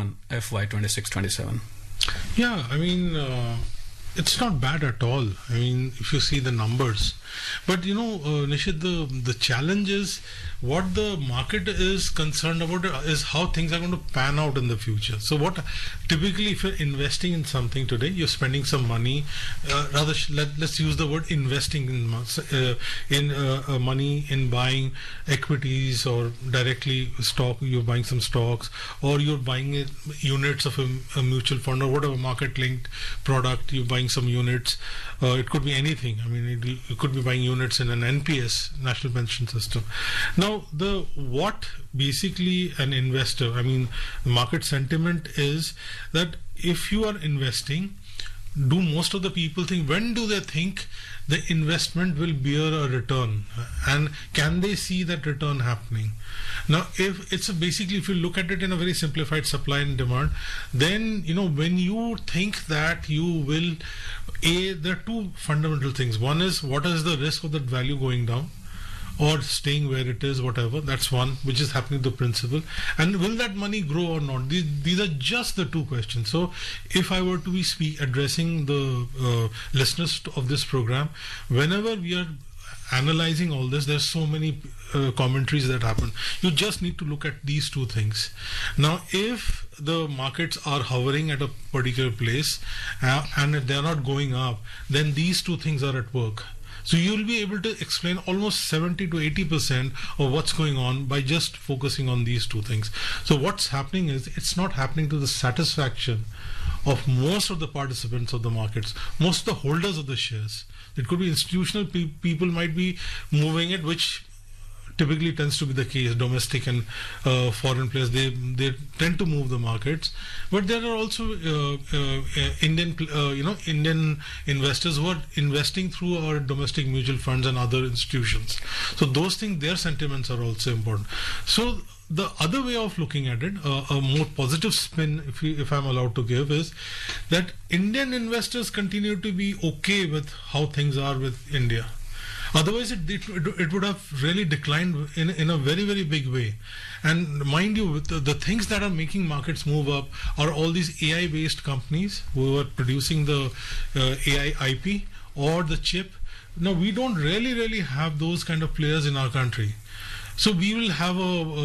on FY 26-27? Yeah, I mean, it's not bad at all. I mean, if you see the numbers. But Nishit, the challenge is what the market is concerned about is how things are going to pan out in the future. So what typically, if you're investing in something today, you're spending some money. Let's use the word investing in money in buying equities or directly stock. You're buying some stocks, or you're buying units of a mutual fund or whatever market-linked product. You're buying some units. It could be anything. I mean, it could be buying units in an NPS, National Pension System. Now, what basically an investor, I mean, market sentiment is that if you are investing, do most of the people think, when do they think the investment will bear a return, and can they see that return happening? Now, if you look at it in a very simplified supply and demand, then when you think that you will, there are two fundamental things. One is, what is the risk of that value going down or staying where it is, whatever. That's one, which is happening to principal. And will that money grow or not? These are just the two questions. So if I were to be addressing the listeners of this program, whenever we are analyzing all this, there's so many commentaries that happen. You just need to look at these two things. Now, if the markets are hovering at a particular place and if they're not going up, then these two things are at work. So you'll be able to explain almost 70 to 80% of what's going on by just focusing on these two things. So what's happening is, it's not happening to the satisfaction of most of the participants of the markets, most of the holders of the shares. It could be institutional people might be moving it, which typically tends to be the case. Domestic and foreign players, they tend to move the markets, but there are also Indian investors who are investing through our domestic mutual funds and other institutions. So those things, their sentiments are also important. So the other way of looking at it, a more positive spin, if I'm allowed to give, is that Indian investors continue to be okay with how things are with India. Otherwise, it would have really declined in a very, very big way. And mind you, the things that are making markets move up are all these AI-based companies who are producing the AI IP or the chip. Now, we don't really have those kind of players in our country. So we will have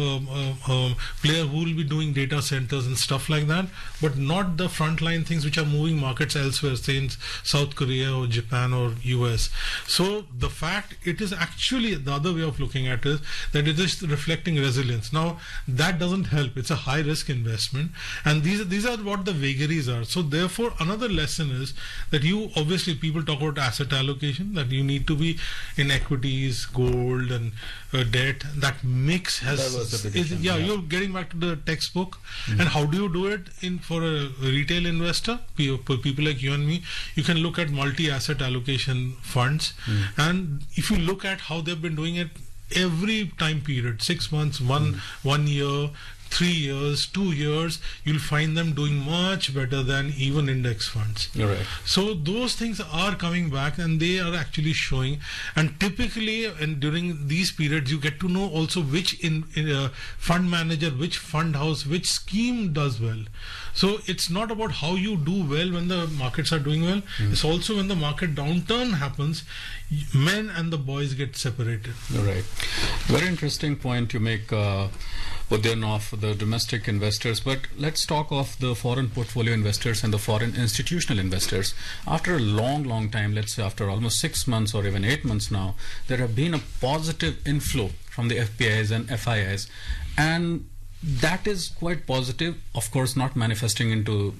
a player who will be doing data centers and stuff like that, but not the frontline things which are moving markets elsewhere, say in South Korea or Japan or US. So the fact, it is actually the other way of looking at it, that it is reflecting resilience. Now that doesn't help. It's a high risk investment, and these are what the vagaries are. So therefore, another lesson is that obviously people talk about asset allocation, that you need to be in equities, gold and debt. That mix has, you're getting back to the textbook. And how do you do it for a retail investor, people like you and me? You can look at multi-asset allocation funds, and if you look at how they've been doing it every time period, 6 months, 1 year, 3 years, 2 years, you'll find them doing much better than even index funds. Right. So those things are coming back, and they are actually showing. And typically, and during these periods, you get to know also which fund manager, which fund house, which scheme does well. So it's not about how you do well when the markets are doing well. It's also when the market downturn happens, men and the boys get separated. Right. Very interesting point you make, Udyan, of the domestic investors. But let's talk of the foreign portfolio investors and the foreign institutional investors. After a long time, let's say after almost 6 months or even 8 months now, there have been a positive inflow from the FPIs and FIIs, and that is quite positive. Of course, not manifesting into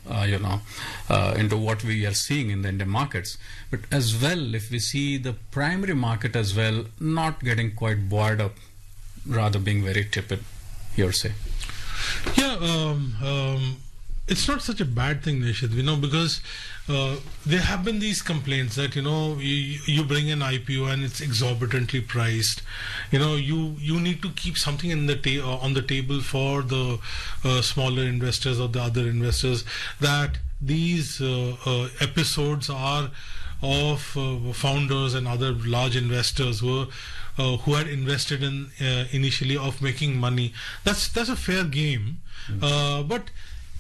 into what we are seeing in the Indian markets, but as well, if we see the primary market as well, not getting quite buoyed up, rather being very tepid, you say. Yeah, it's not such a bad thing, Nishit, because there have been these complaints that you bring an IPO and it's exorbitantly priced. You need to keep something in on the table for the smaller investors or the other investors, that these episodes are of founders and other large investors who had invested in initially of making money. That's a fair game, but